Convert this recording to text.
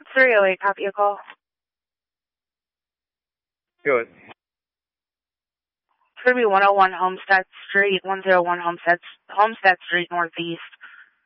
308, copy a call. Good. It's going to be 101 Homestead Street, 101 Homestead Street, Northeast.